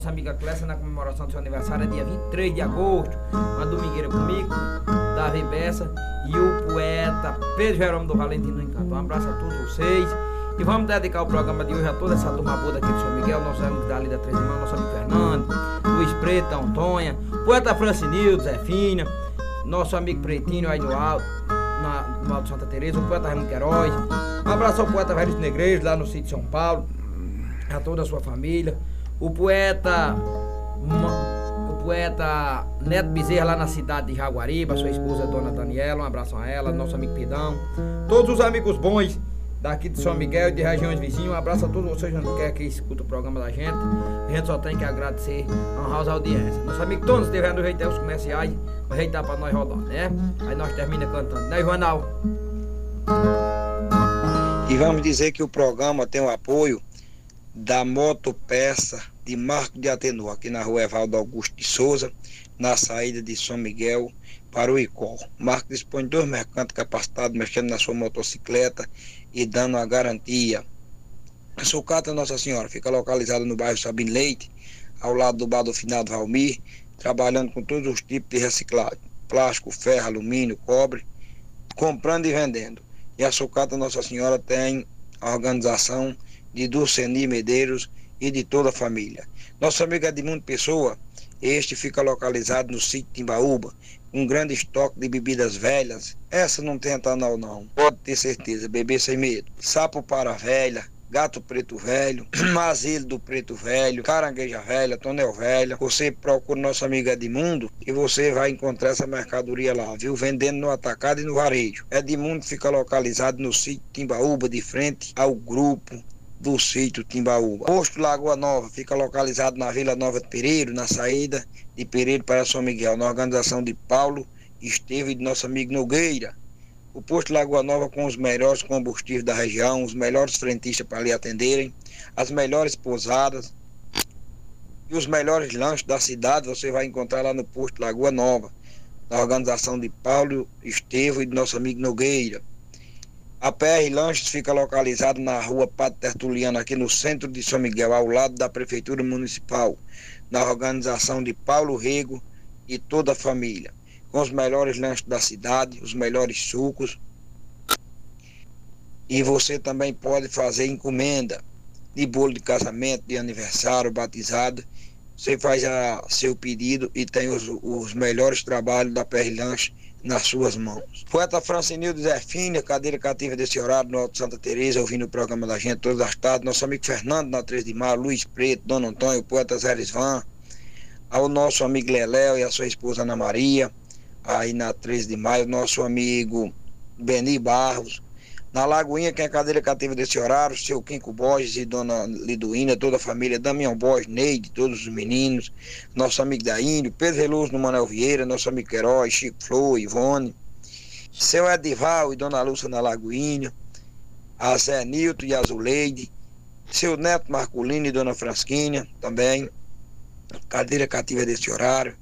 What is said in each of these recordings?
Nossa amiga Clécia, na comemoração do seu aniversário, é dia 23 de agosto. Uma domingueira comigo, Davi Bessa e o poeta Pedro Jerônimo do Valentim do Encanto. Um abraço a todos vocês. E vamos dedicar o programa de hoje a toda essa turma boa daqui de São Miguel, nossos amigos da Lida Três Irmãos, nosso amigo Fernando, Luiz Preto, Antônia, poeta Francinildo, Zé Fina, nosso amigo Pretinho aí no alto, no Alto Santa Teresa, o poeta Raimundo Queiroz. Um abraço ao poeta Velho Negreiros, lá no sítio de São Paulo, a toda a sua família. O poeta Neto Bezerra, lá na cidade de Jaguaribe, a sua esposa Dona Daniela, um abraço a ela, nosso amigo Pidão, todos os amigos bons daqui de São Miguel e de regiões vizinhas. Um abraço a todos vocês que escutam o programa da gente. A gente só tem que agradecer, honrar as audiências. Nosso amigo Tonos devendo ajeitar os comerciais, ajeitar pra nós rodar, né? Aí nós termina cantando, né, Joanal? E vamos dizer que o programa tem o apoio da Motopeça de Marco de Atenor, aqui na rua Evaldo Augusto de Souza, na saída de São Miguel para o Icó. Marco dispõe de 2 mercantes capacitados mexendo na sua motocicleta e dando a garantia. A sucata Nossa Senhora fica localizada no bairro Sabino Leite, ao lado do bar do finado Valmir, trabalhando com todos os tipos de reciclagem: plástico, ferro, alumínio, cobre, comprando e vendendo. E a sucata Nossa Senhora tem a organização de Dulceni Medeiros e de toda a família. Nosso amigo Edmundo Pessoa, este fica localizado no sítio Timbaúba, com um grande estoque de bebidas velhas. Essa não tem etanol não, pode ter certeza, beber sem medo. Sapo para velha, gato preto velho, mazilo do preto velho, carangueja velha, tonel velha. Você procura nosso amigo Edmundo e você vai encontrar essa mercadoria lá, viu? Vendendo no atacado e no varejo. Edmundo fica localizado no sítio Timbaúba, de frente ao grupo do sítio Timbaúba. Posto Lagoa Nova fica localizado na Vila Nova de Pereiro, na saída de Pereiro para São Miguel, na organização de Paulo Esteve e de nosso amigo Nogueira. O posto Lagoa Nova com os melhores combustíveis da região, os melhores frentistas para lhe atenderem, as melhores pousadas e os melhores lanches da cidade você vai encontrar lá no posto Lagoa Nova, na organização de Paulo Esteve e de nosso amigo Nogueira. A PR Lanches fica localizado na rua Padre Tertuliano, aqui no centro de São Miguel, ao lado da Prefeitura Municipal, na organização de Paulo Rego e toda a família, com os melhores lanches da cidade, os melhores sucos. E você também pode fazer encomenda de bolo de casamento, de aniversário, batizado. Você faz seu pedido e tem os melhores trabalhos da PR Lanches nas suas mãos. Poeta Francinildo Zé Fina, cadeira cativa desse horário no Alto Santa Teresa, ouvindo o programa da gente todas as tardes. Nosso amigo Fernando na 3 de Maio, Luiz Preto, Dona Antônio, o poeta Zé Lisvan, ao nosso amigo Leléo e a sua esposa Ana Maria, aí na 13 de Maio, nosso amigo Beni Barros. Na Lagoinha, quem é cadeira cativa desse horário, seu Quinco Borges e Dona Liduína, toda a família, Damião Borges, Neide, todos os meninos, nosso amigo da Índio, Pedro Veloso no Manuel Vieira, nosso amigo Queiroz, Chico Flor, Ivone, seu Edival e Dona Lúcia na Lagoinha, a Zé Nilton e a Zuleide, seu Neto Marculino e Dona Frasquinha, também, cadeira cativa desse horário,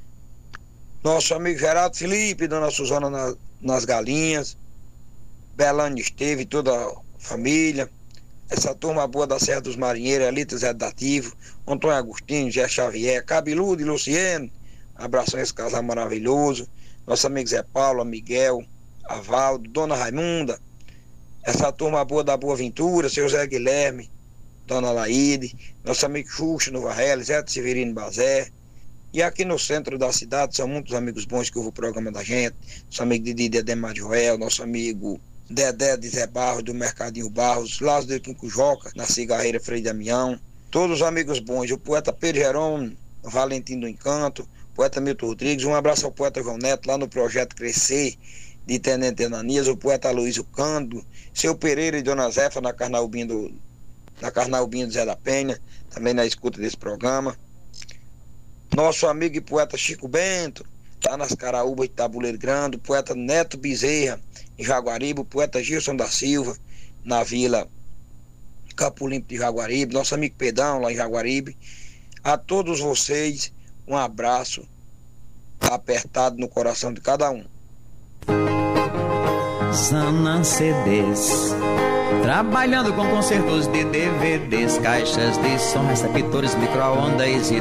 nosso amigo Geraldo Felipe, Dona Suzana nas Galinhas, Belânio Esteve, toda a família, essa turma boa da Serra dos Marinheiros, Elita Zé Dativo, Antônio Agostinho, Zé Xavier, Cabeludo e Luciano, abração a esse casal maravilhoso, nosso amigo Zé Paulo, a Miguel, a Valdo, Dona Raimunda, essa turma boa da Boa Ventura, seu Zé Guilherme, Dona Laíde, nosso amigo Xuxa no Varela, Zé Severino Bazé. E aqui no centro da cidade são muitos amigos bons que ouvem o programa da gente, nosso amigo Didi Dedé Joel, nosso amigo Dedé de Zé Barros, do Mercadinho Barros, Lázaro de Quinco Joca, na Cigarreira Frei Damião, todos os amigos bons, o poeta Pedro Jerônimo, Valentim do Encanto, o poeta Milton Rodrigues, um abraço ao poeta João Neto, lá no Projeto Crescer, de Tenente Ananias, o poeta Luiz Cândido, seu Pereira e Dona Zefa, na Carnaubinha do Zé da Penha, também na escuta desse programa. Nosso amigo e poeta Chico Bento, está nas Caraúbas de Tabuleiro Grande, o poeta Neto Bezerra, em Jaguaribe, o poeta Gilson da Silva, na Vila Campo Limpo de Jaguaribe, nosso amigo Pedão, lá em Jaguaribe. A todos vocês, um abraço apertado no coração de cada um. Zana CDs, Trabalhando com concertos de DVDs, caixas de som, receptores, micro-ondas e